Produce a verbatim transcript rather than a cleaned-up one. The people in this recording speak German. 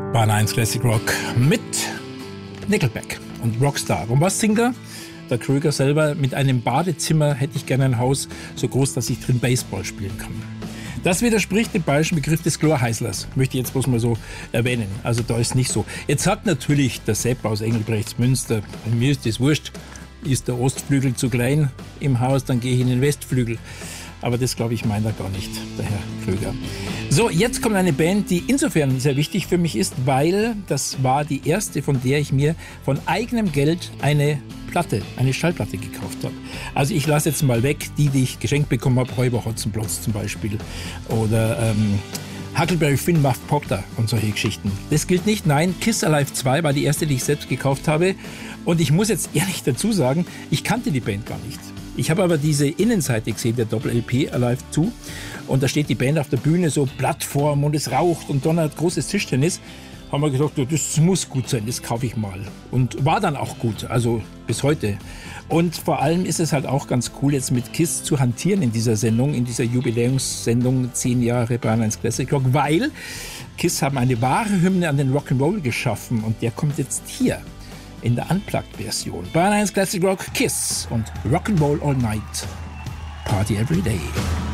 Bayern eins Classic Rock mit Nickelback und Rockstar. Und was singt er? Der Kröger selber: mit einem Badezimmer hätte ich gerne ein Haus so groß, dass ich drin Baseball spielen kann. Das widerspricht dem bayerischen Begriff des Chlorheißlers, möchte ich jetzt bloß mal so erwähnen. Also da ist nicht so. Jetzt sagt natürlich der Sepp aus Engelbrechtsmünster, mir ist das wurscht, ist der Ostflügel zu klein im Haus, dann gehe ich in den Westflügel. Aber das, glaube ich, meint er gar nicht, der Herr Kröger. So, jetzt kommt eine Band, die insofern sehr wichtig für mich ist, weil das war die erste, von der ich mir von eigenem Geld eine Platte, eine Schallplatte gekauft habe. Also ich lasse jetzt mal weg die, die ich geschenkt bekommen habe, Räuber Hotzenplotz zum Beispiel oder ähm, Huckleberry Finn, Muff Potter und solche Geschichten. Das gilt nicht. Nein, Kiss Alive zwei war die erste, die ich selbst gekauft habe. Und ich muss jetzt ehrlich dazu sagen, ich kannte die Band gar nicht. Ich habe aber diese Innenseite gesehen, der Doppel-L P Alive zwei. Und da steht die Band auf der Bühne, so Plattform und es raucht und donnert, großes Tischtennis. Haben wir gedacht, das muss gut sein, das kaufe ich mal. Und war dann auch gut, also bis heute. Und vor allem ist es halt auch ganz cool, jetzt mit Kiss zu hantieren in dieser Sendung, in dieser Jubiläumssendung zehn Jahre Bayern eins Classic Rock, weil Kiss haben eine wahre Hymne an den Rock'n'Roll geschaffen und der kommt jetzt hier in der Unplugged-Version. Bayern eins Classic Rock, Kiss und Rock'n'Roll All Night, Party Every Day.